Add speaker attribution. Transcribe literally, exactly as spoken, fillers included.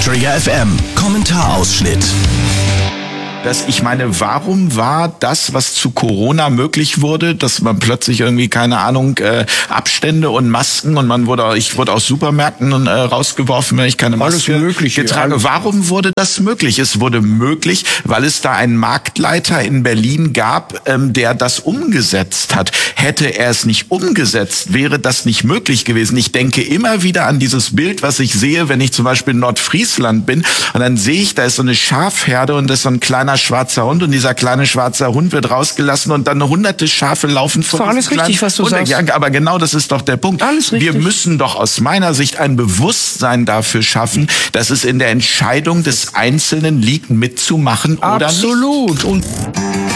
Speaker 1: Trigger F M Kommentarausschnitt.
Speaker 2: Das, ich meine, warum war das, was zu Corona möglich wurde, dass man plötzlich irgendwie, keine Ahnung, äh, Abstände und Masken und man wurde, ich wurde aus Supermärkten äh, rausgeworfen, wenn ich keine Maske
Speaker 3: alles Mögliche,
Speaker 2: getragen habe. Warum wurde das möglich? Es wurde möglich, weil es da einen Marktleiter in Berlin gab, ähm, der das umgesetzt hat. Hätte er es nicht umgesetzt, wäre das nicht möglich gewesen. Ich denke immer wieder an dieses Bild, was ich sehe, wenn ich zum Beispiel in Nordfriesland bin und dann sehe ich, da ist so eine Schafherde und das ist so ein kleiner schwarzer Hund und dieser kleine schwarze Hund wird rausgelassen und dann hunderte Schafe laufen von
Speaker 3: Das ist alles richtig, was du sagst.
Speaker 2: Ja, aber genau das ist doch der Punkt.
Speaker 3: Alles richtig.
Speaker 2: Wir müssen doch aus meiner Sicht ein Bewusstsein dafür schaffen, dass es in der Entscheidung des Einzelnen liegt, mitzumachen oder nicht.
Speaker 3: Absolut. Und